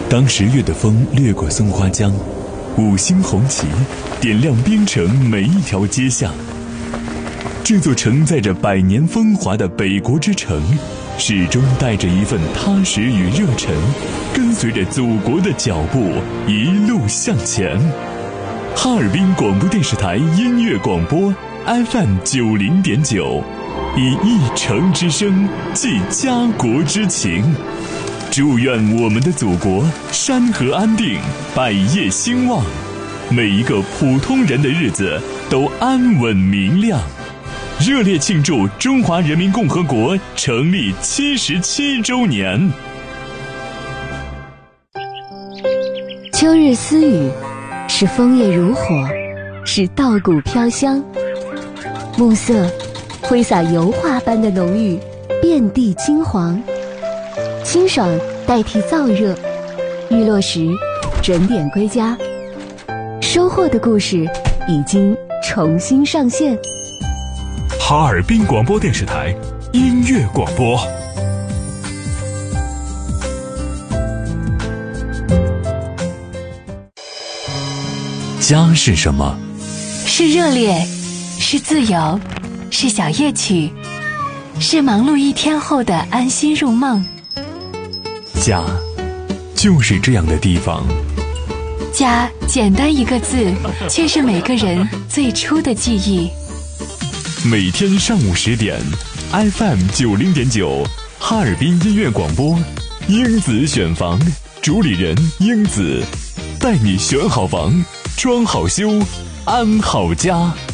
当10月的风掠过松花江，五星红旗点亮边城每一条街巷。这座承载着100年风华的北国之城，始终带着一份踏实与热忱，跟随着祖国的脚步一路向前。哈尔滨广播电视台音乐广播 FM 90.9，以一城之声寄家国之情。祝愿我们的祖国山河安定，百业兴旺，每一个普通人的日子都安稳明亮。热烈庆祝中华人民共和国成立77周年。 秋日私语，是枫叶如火，是稻谷飘香。暮色挥洒油画般的浓郁，遍地金黄。清爽代替燥热，日落时准点归家。收获的故事已经重新上线。 哈尔滨广播电视台音乐广播。家是什么？ 是热烈，是自由，是小夜曲，是忙碌一天后的安心入梦。 家就是这样的地方。 家简单一个字，却是每个人最初的记忆。 每天上午10点 FM 90.9哈尔滨音乐广播，英子选房，主理人英子，带你选好房，装好修，安好家。